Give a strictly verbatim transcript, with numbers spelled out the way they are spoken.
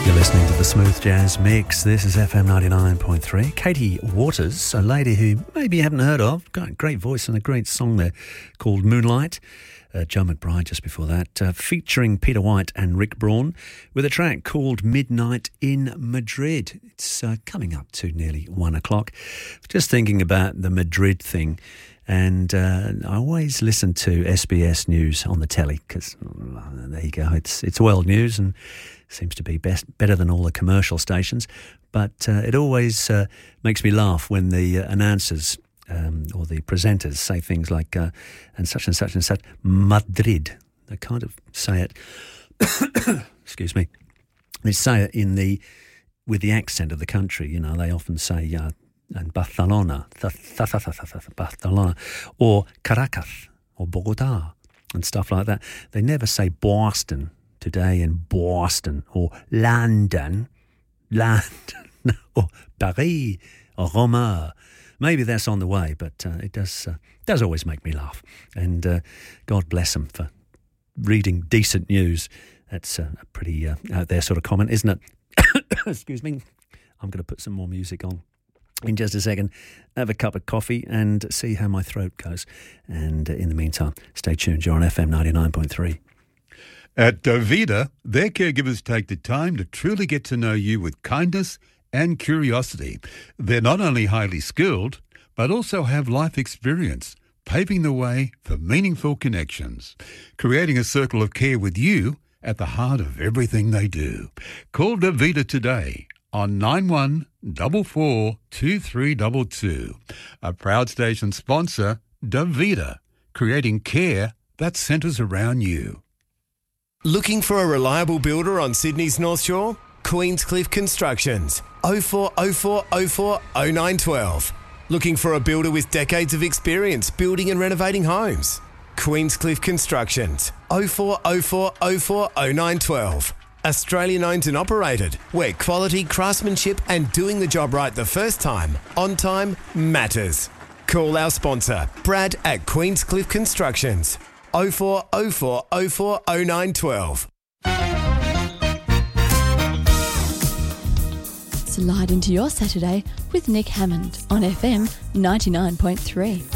You're listening to the Smooth Jazz Mix. This is F M ninety-nine point three. Katie Waters, a lady who maybe you haven't heard of, got a great voice and a great song there called Moonlight. Uh, Joe McBride just before that, uh, featuring Peter White and Rick Braun with a track called Midnight in Madrid. It's uh, coming up to nearly one o'clock. Just thinking about the Madrid thing. And uh, I always listen to S B S News on the telly because, uh, there you go, it's it's world news and seems to be best better than all the commercial stations. But uh, it always uh, makes me laugh when the uh, announcers um, or the presenters say things like, uh, and such and such and such, Madrid. They kind of say it, excuse me, they say it in the, with the accent of the country. You know, they often say, uh, and Barcelona, Barcelona, or Caracas, or Bogota, and stuff like that. They never say Boston today in Boston, or London, London, or Paris, or Roma. Maybe that's on the way, but uh, it does uh, does always make me laugh. And uh, God bless them for reading decent news. That's uh, a pretty uh, out there sort of comment, isn't it? Excuse me. I'm going to put some more music on in just a second, have a cup of coffee and see how my throat goes. And in the meantime, stay tuned. You're on F M ninety-nine point three. At Davida, their caregivers take the time to truly get to know you with kindness and curiosity. They're not only highly skilled, but also have life experience, paving the way for meaningful connections, creating a circle of care with you at the heart of everything they do. Call Davida today on nine one four four two three two two. A proud station sponsor, Davida, creating care that centres around you. Looking for a reliable builder on Sydney's North Shore? Queenscliff Constructions, oh four oh four oh four oh nine one two. Looking for a builder with decades of experience building and renovating homes? Queenscliff Constructions, oh four oh four oh four oh nine one two. Australian owned and operated, where quality, craftsmanship and doing the job right the first time, on time, matters. Call our sponsor, Brad at Queenscliff Constructions, oh four oh four oh four oh nine one two. Slide into your Saturday with Nick Hammond on F M ninety-nine point three.